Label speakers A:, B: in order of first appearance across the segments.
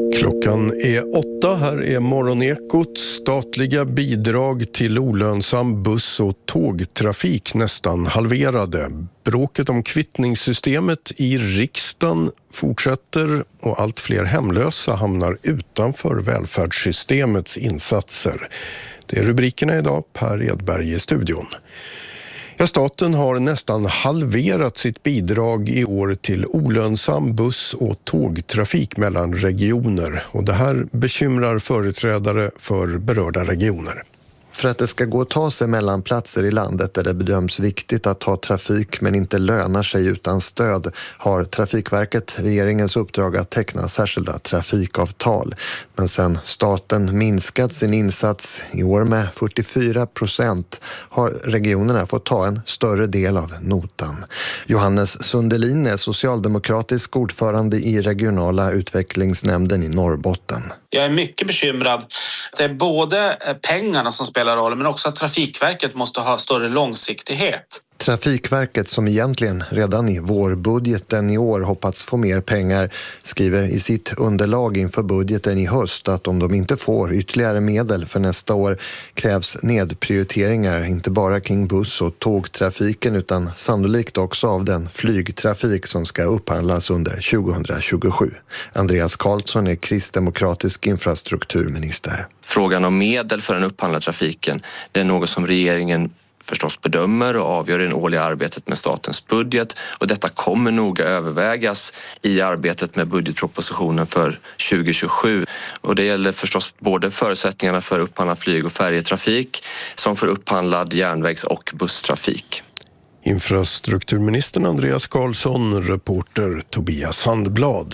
A: Klockan är 8, här är Morgonekot. Statliga bidrag till olönsam buss- och tågtrafik nästan halverade. Bråket om kvittningssystemet i riksdagen fortsätter och allt fler hemlösa hamnar utanför välfärdssystemets insatser. Det är rubrikerna idag, Per Edberg i studion. Ja, staten har nästan halverat sitt bidrag i år till olönsam buss- och tågtrafik mellan regioner. Och det här bekymrar företrädare för berörda regioner.
B: För att det ska gå att ta sig mellan platser i landet där det bedöms viktigt att ha trafik men inte lönar sig utan stöd har Trafikverket regeringens uppdrag att teckna särskilda trafikavtal. Men sen staten minskat sin insats i år med 44% har regionerna fått ta en större del av notan. Johannes Sundelin är socialdemokratisk ordförande i regionala utvecklingsnämnden i Norrbotten.
C: Jag är mycket bekymrad. Det är både pengarna som spelar roll men också att Trafikverket måste ha större långsiktighet.
B: Trafikverket, som egentligen redan i vårbudgeten i år hoppats få mer pengar, skriver i sitt underlag inför budgeten i höst att om de inte får ytterligare medel för nästa år krävs nedprioriteringar inte bara kring buss- och tågtrafiken utan sannolikt också av den flygtrafik som ska upphandlas under 2027. Andreas Karlsson är kristdemokratisk infrastrukturminister.
D: Frågan om medel för den upphandlade trafiken, det är något som regeringen förstås bedömer och avgör i det årliga arbetet med statens budget, och detta kommer noga övervägas i arbetet med budgetpropositionen för 2027. Och det gäller förstås både förutsättningarna för upphandlad flyg- och färjetrafik som för upphandlad järnvägs- och busstrafik.
A: Infrastrukturministern Andreas Karlsson, reporter Tobias Sandblad.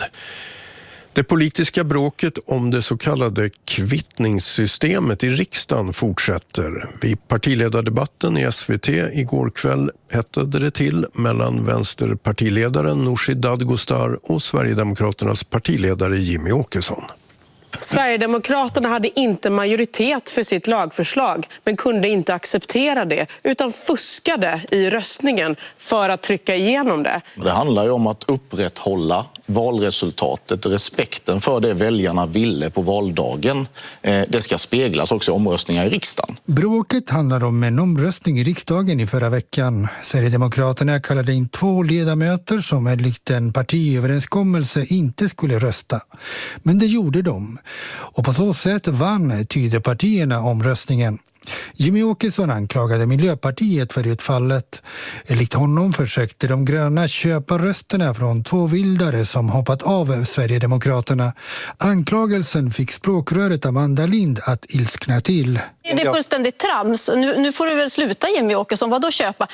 A: Det politiska bråket om det så kallade kvittningssystemet i riksdagen fortsätter. Vid partiledardebatten i SVT igår kväll hettade det till mellan vänsterpartiledaren Nooshi Dadgostar och Sverigedemokraternas partiledare Jimmie Åkesson.
E: Sverigedemokraterna hade inte majoritet för sitt lagförslag men kunde inte acceptera det utan fuskade i röstningen för att trycka igenom det.
F: Det handlar ju om att upprätthålla valresultatet, respekten för det väljarna ville på valdagen. Det ska speglas också i omröstningar i riksdagen.
G: Bråket handlar om en omröstning i riksdagen i förra veckan. Sverigedemokraterna kallade in 2 ledamöter som enligt en partiöverenskommelse inte skulle rösta. Men det gjorde de. Och på så sätt vann Tidöpartierna omröstningen. Jimmie Åkesson anklagade Miljöpartiet för utfallet. Enligt honom försökte de gröna köpa rösterna från 2 vildare som hoppat av Sverigedemokraterna. Anklagelsen fick språkröret Amanda Lind att ilskna till.
H: Det är fullständigt trams. Nu får du väl sluta, Jimmie Åkesson. Vad då köpa?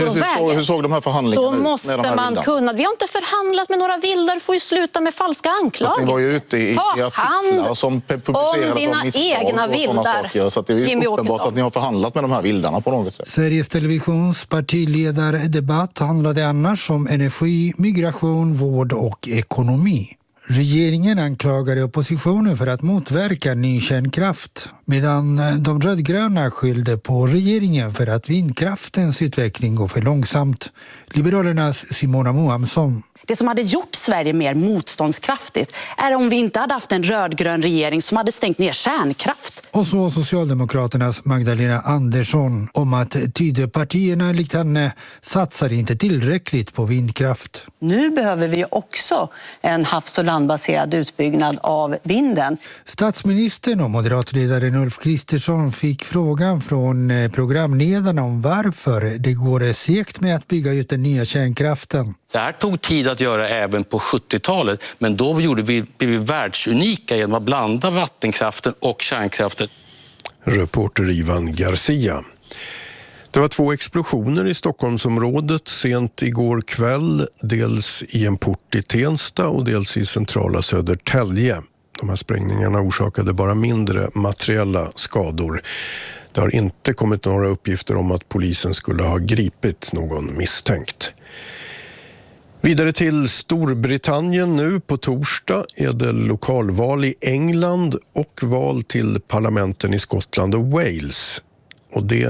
F: Hur såg de här förhandlingarna ut?
H: Då måste man kunna. Vi har inte förhandlat med några vildar. Får ju sluta med falska anklagelser.
F: Ni var ju ute i artiklar som publicerades
H: om dina egna vildar.
F: Så det är ju uppenbart att ni har förhandlat med de här vildarna på något sätt.
G: Sveriges Televisions partiledardebatt handlade annars om energi, migration, vård och ekonomi. Regeringen anklagade oppositionen för att motverka ny kärnkraft, medan de rödgröna skyllde på regeringen för att vindkraftens utveckling går för långsamt. Liberalernas Simona Moamsson.
I: Det som hade gjort Sverige mer motståndskraftigt är om vi inte hade haft en rödgrön regering som hade stängt ner kärnkraft.
G: Och så Socialdemokraternas Magdalena Andersson om att Tidöpartierna likt henne satsar inte tillräckligt på vindkraft.
J: Nu behöver vi också en havs- och landbaserad utbyggnad av vinden.
G: Statsministern och moderatledaren Ulf Kristersson fick frågan från programledarna om varför det går segt med att bygga ut den nya kärnkraften.
K: Det här tog tid att göra även på 70-talet, men då blev vi världsunika genom att blanda vattenkraften och kärnkraften.
A: Reporter Ivan Garcia. Det var 2 explosioner i Stockholmsområdet sent igår kväll, dels i en port i Tensta och dels i centrala Södertälje. De här sprängningarna orsakade bara mindre materiella skador. Det har inte kommit några uppgifter om att polisen skulle ha gripit någon misstänkt. Vidare till Storbritannien nu. På torsdag är det lokalval i England och val till parlamenten i Skottland och Wales. Och det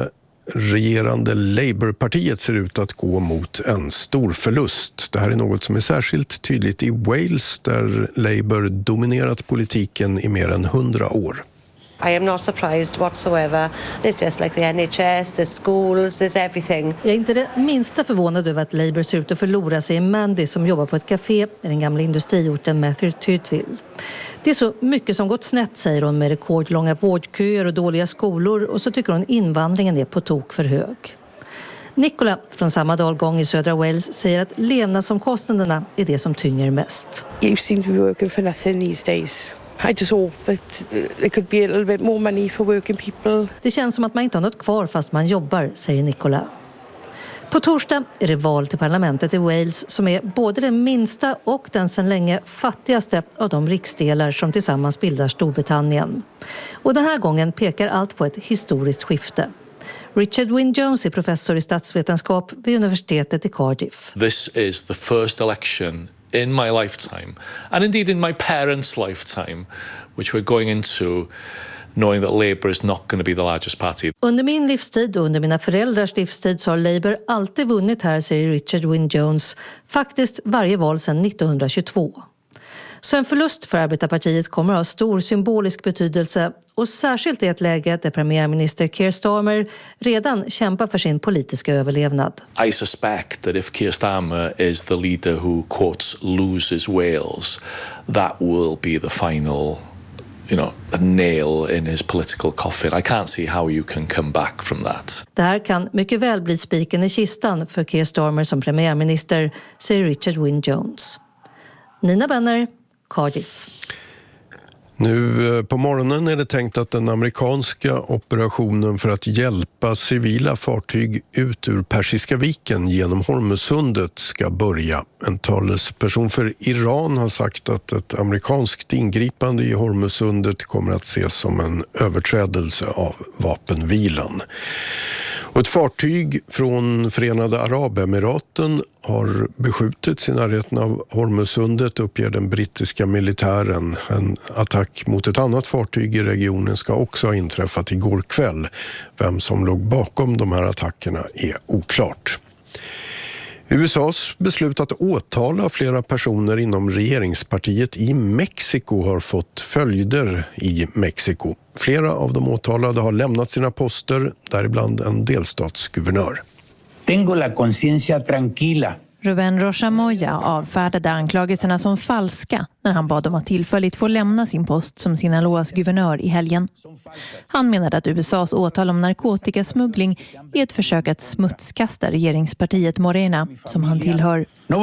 A: regerande Labourpartiet ser ut att gå mot en stor förlust. Det här är något som är särskilt tydligt i Wales där Labour dominerat politiken i mer än 100 år.
L: I am not surprised whatsoever. There's just like the NHS, there's schools, there's everything.
M: Jag är inte det minsta förvånad över att Labour ser ut att förlora sig i Mandy som jobbar på ett café i den gamla industriorten Mathertoothville. Det är så mycket som gått snett, säger hon, med rekordlånga vårdköer och dåliga skolor, och så tycker hon invandringen är på tok för hög. Nicola från samma dalgång i södra Wales säger att levnadsomkostnaderna är det som tynger mest.
N: You seem to be working for nothing these days. I just hope that there could be a little bit more money for working people.
M: Det känns som att man inte har något kvar fast man jobbar, säger Nicola. På torsdag är det val till parlamentet i Wales som är både den minsta och den sedan länge fattigaste av de riksdelar som tillsammans bildar Storbritannien. Och den här gången pekar allt på ett historiskt skifte. Richard Wynne-Jones är professor i statsvetenskap vid universitetet i Cardiff.
O: This is the first election in my lifetime, and indeed in my parents' lifetime, which we're going into knowing that Labour is not going to be the largest party.
M: Under min livstid och under mina föräldrars livstid så har Labour alltid vunnit här, säger Richard Wynne-Jones. Faktiskt varje val sedan 1922. Så en förlust för Arbetarpartiet kommer att ha stor symbolisk betydelse, och särskilt i ett läge där premiärminister Keir Starmer redan kämpar för sin politiska överlevnad.
O: I suspect that if Keir Starmer is the leader who, quotes, loses Wales, that will be the final, a nail in his political coffin. I can't see how you can come back from that.
M: Det här kan mycket väl bli spiken i kistan för Keir Starmer som premiärminister, säger Richard Wynne-Jones. Nina Benner, Cardiff.
A: Nu på morgonen är det tänkt att den amerikanska operationen för att hjälpa civila fartyg ut ur Persiska viken genom Hormuzsundet ska börja. En talesperson för Iran har sagt att ett amerikanskt ingripande i Hormuzsundet kommer att ses som en överträdelse av vapenvilan. Och ett fartyg från Förenade Arabemiraten har beskjutits i närheten av Hormuzsundet, uppger den brittiska militären. En attack mot ett annat fartyg i regionen ska också ha inträffat igår kväll. Vem som låg bakom de här attackerna är oklart. USAs beslut att åtala flera personer inom regeringspartiet i Mexiko har fått följder i Mexiko. Flera av de åtalade har lämnat sina poster, däribland en delstatsguvernör.
P: Tengo la conciencia tranquila.
Q: Rubén Rocha Moya avfärdade anklagelserna som falska när han bad om att tillfälligt få lämna sin post som Sinaloas guvernör i helgen. Han menade att USAs åtal om narkotikasmuggling är ett försök att smutskasta regeringspartiet Morena, som han tillhör.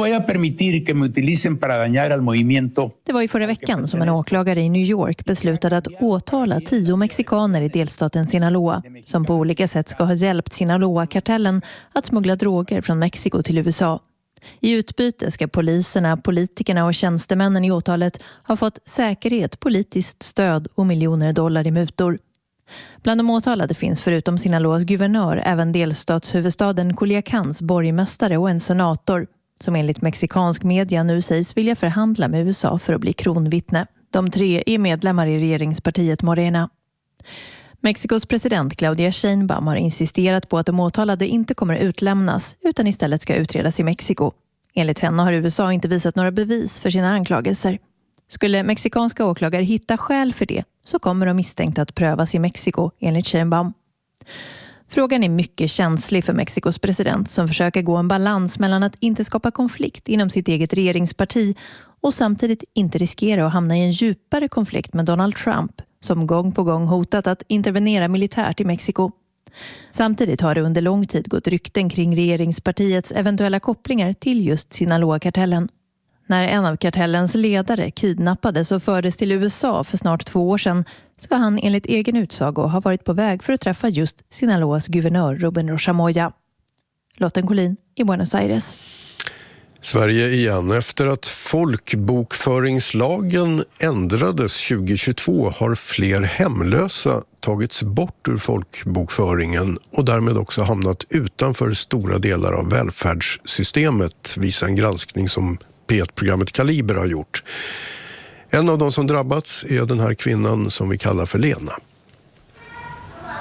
Q: Det var i förra veckan som en åklagare i New York beslutade att åtala 10 mexikaner i delstaten Sinaloa som på olika sätt ska ha hjälpt Sinaloa-kartellen att smuggla droger från Mexiko till USA. I utbyte ska poliserna, politikerna och tjänstemännen i åtalet ha fått säkerhet, politiskt stöd och miljoner dollar i mutor. Bland de åtalade finns förutom Sinaloas guvernör även delstatshuvudstaden Culiacans borgmästare och en senator som enligt mexikansk media nu sägs vilja förhandla med USA för att bli kronvittne. De 3 är medlemmar i regeringspartiet Morena. Mexikos president Claudia Sheinbaum har insisterat på att de åtalade inte kommer utlämnas utan istället ska utredas i Mexiko. Enligt henne har USA inte visat några bevis för sina anklagelser. Skulle mexikanska åklagare hitta skäl för det så kommer de misstänkta att prövas i Mexiko, enligt Sheinbaum. Frågan är mycket känslig för Mexikos president som försöker gå en balans mellan att inte skapa konflikt inom sitt eget regeringsparti och samtidigt inte riskera att hamna i en djupare konflikt med Donald Trump som gång på gång hotat att intervenera militärt i Mexiko. Samtidigt har det under lång tid gått rykten kring regeringspartiets eventuella kopplingar till just Sinaloa-kartellen. När en av kartellens ledare kidnappades och fördes till USA för snart 2 år sedan ska han enligt egen utsago ha varit på väg för att träffa just Sinaloas guvernör Rubén Rocha Moya. Lotten Collin i Buenos Aires.
A: Sverige igen. Efter att folkbokföringslagen ändrades 2022 har fler hemlösa tagits bort ur folkbokföringen och därmed också hamnat utanför stora delar av välfärdssystemet, visar en granskning som P1-programmet Kaliber har gjort. En av de som drabbats är den här kvinnan som vi kallar för Lena.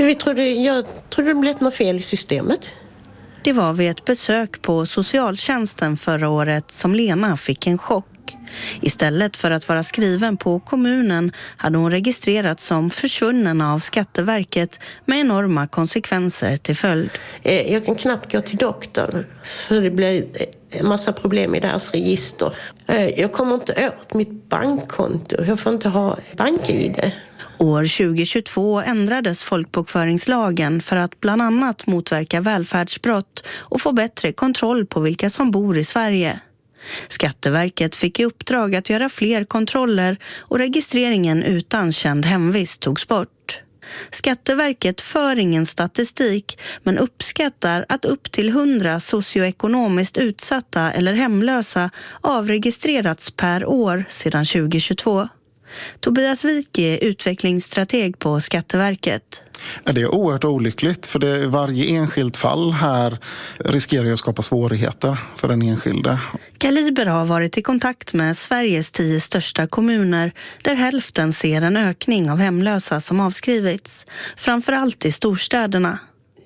N: Jag trodde det blev något fel i systemet.
R: Det var vid ett besök på socialtjänsten förra året som Lena fick en chock. Istället för att vara skriven på kommunen hade hon registrerats som försvunnen av Skatteverket med enorma konsekvenser till följd.
N: Jag kan knappt gå till doktorn för det blir en massa problem i deras register. Jag kommer inte åt mitt bankkonto. Jag får inte ha bank-ID.
R: År 2022 ändrades folkbokföringslagen för att bland annat motverka välfärdsbrott och få bättre kontroll på vilka som bor i Sverige. Skatteverket fick i uppdrag att göra fler kontroller och registreringen utan känd hemvist togs bort. Skatteverket för ingen statistik men uppskattar att upp till 100 socioekonomiskt utsatta eller hemlösa avregistrerats per år sedan 2022. Tobias Wik är utvecklingsstrateg på Skatteverket.
S: Det är oerhört olyckligt för varje enskilt fall här riskerar att skapa svårigheter för den enskilde.
R: Kaliber har varit i kontakt med Sveriges 10 största kommuner där hälften ser en ökning av hemlösa som avskrivits, framförallt i storstäderna.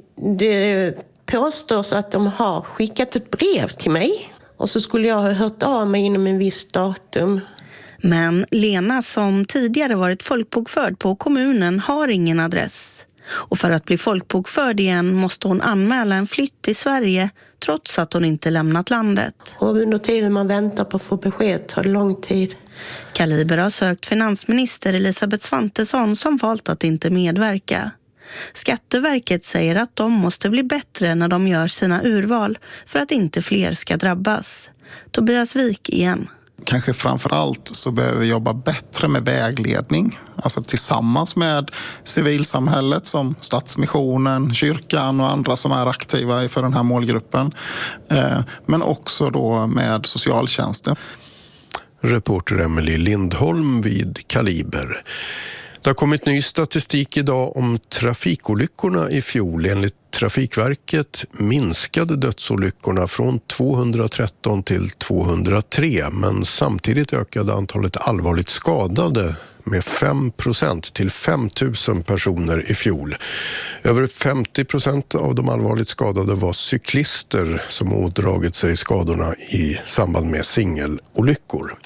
N: Det påstås att de har skickat ett brev till mig och så skulle jag ha hört av mig inom en viss datum.
R: Men Lena, som tidigare varit folkbokförd på kommunen, har ingen adress. Och för att bli folkbokförd igen måste hon anmäla en flytt till Sverige trots att hon inte lämnat landet.
N: Och under tiden man väntar på att få besked tar det lång tid.
R: Kaliber har sökt finansminister Elisabeth Svantesson som valt att inte medverka. Skatteverket säger att de måste bli bättre när de gör sina urval för att inte fler ska drabbas. Tobias Wik igen.
S: Kanske framför allt så behöver vi jobba bättre med vägledning. Alltså tillsammans med civilsamhället som Stadsmissionen, kyrkan och andra som är aktiva för den här målgruppen. Men också då med socialtjänsten.
A: Reporter Emily Lindholm vid Kaliber. Det har kommit ny statistik idag om trafikolyckorna i fjol. Enligt Trafikverket minskade dödsolyckorna från 213 till 203, men samtidigt ökade antalet allvarligt skadade med 5% till 5 000 personer i fjol. Över 50% av de allvarligt skadade var cyklister som ådragit sig skadorna i samband med singelolyckor.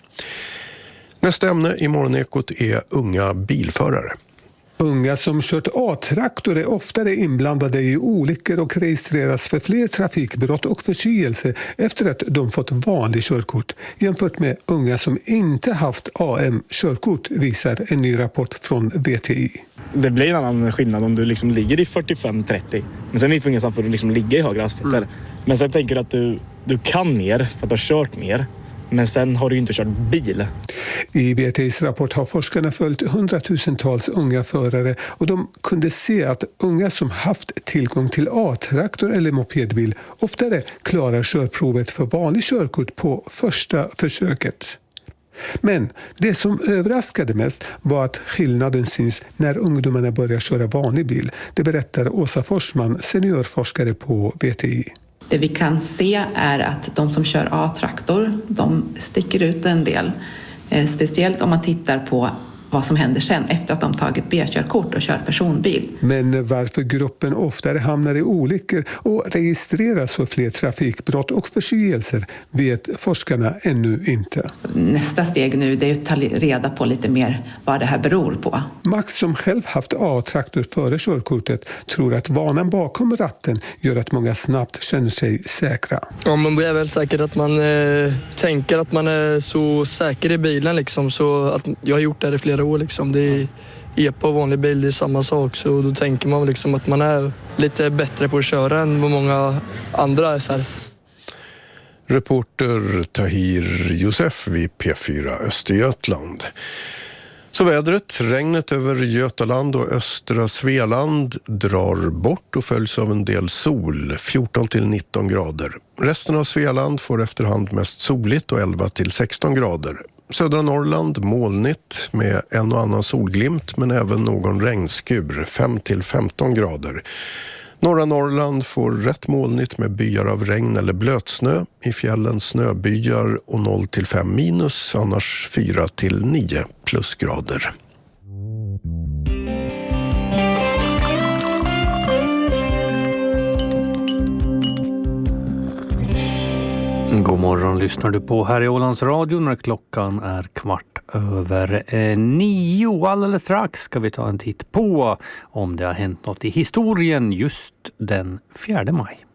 A: Nästa ämne i Morgonekot är unga bilförare.
T: Unga som kört A-traktor är oftare inblandade i olyckor och registreras för fler trafikbrott och förseelser efter att de fått vanlig körkort jämfört med unga som inte haft AM-körkort, visar en ny rapport från VTI.
U: Det blir en annan skillnad om du liksom ligger i 45-30. Men sen är det ingenstans för att du liksom ligger i högre hastigheter. Men sen tänker du att du kan mer för att du har kört mer. Men sen har du inte kört bil.
T: I VTIs rapport har forskarna följt 100-tusentals unga förare och de kunde se att unga som haft tillgång till A-traktor eller mopedbil oftare klarar körprovet för vanlig körkort på första försöket. Men det som överraskade mest var att skillnaden syns när ungdomarna börjar köra vanlig bil. Det berättar Åsa Forsman, seniorforskare på VTI.
V: Det vi kan se är att de som kör A-traktor, de sticker ut en del. Speciellt om man tittar på vad som händer sen efter att de tagit B-körkort och kör personbil.
T: Men varför gruppen oftare hamnar i olyckor och registreras för fler trafikbrott och förseelser vet forskarna ännu inte.
V: Nästa steg nu det är att ta reda på lite mer vad det här beror på.
T: Max som själv haft A-traktor före körkortet tror att vanan bakom ratten gör att många snabbt känner sig säkra.
W: Ja, men det är väl säkert att man tänker att man är så säker i bilen liksom, så att jag har gjort det i flera år liksom. Det är på vanlig bil, det är samma sak, så då tänker man liksom att man är lite bättre på att köra än vad många andra är så här.
A: Reporter Tahir Josef vid P4 Östergötland. Så vädret, regnet över Götaland och östra Svealand drar bort och följs av en del sol, 14 till 19 grader. Resten av Svealand får efterhand mest soligt och 11 till 16 grader. Södra Norrland molnigt med en och annan solglimt men även någon regnskur, 5 till 15 grader. Norra Norrland får rätt molnigt med byar av regn eller blötsnö. I fjällen snöbyar och 0 till 5 minus, annars 4 till 9 plusgrader.
B: God morgon lyssnar du på här i Ålands Radio när klockan är 9:15. Alldeles strax ska vi ta en titt på om det har hänt något i historien just den 4 maj.